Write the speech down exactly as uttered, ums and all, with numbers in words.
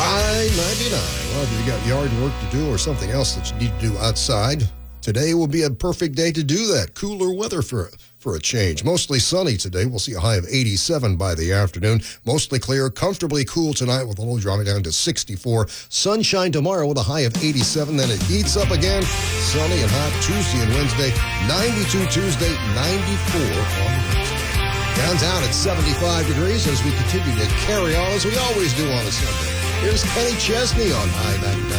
I ninety-nine. Well, if you got yard work to do or something else that you need to do outside, today will be a perfect day to do that. Cooler weather for, for a change. Mostly sunny today. We'll see a high of eighty-seven by the afternoon. Mostly clear, comfortably cool tonight with a low dropping down to sixty-four. Sunshine tomorrow with a high of eighty-seven. Then it heats up again. Sunny and hot Tuesday and Wednesday. ninety-two Tuesday, ninety-four on Wednesday. Downtown at seventy-five degrees as we continue to carry on as we always do on a Sunday. Here's Kenny Chesney on I ninety-nine.